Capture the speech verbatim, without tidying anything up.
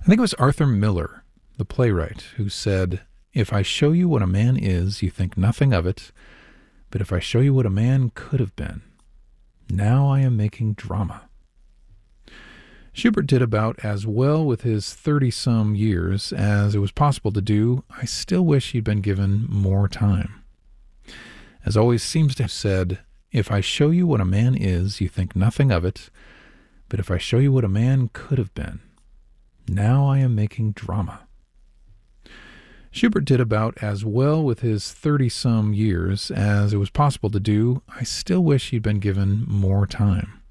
I think it was Arthur Miller, the playwright, who said, "If I show you what a man is, you think nothing of it, but if I show you what a man could have been, now I am making drama." Schubert did about as well with his thirty-some years as it was possible to do. I still wish he'd been given more time. As always seems to have said, "If I show you what a man is, you think nothing of it, but if I show you what a man could have been, now I am making drama." Schubert did about as well with his thirty-some years as it was possible to do. I still wish he'd been given more time.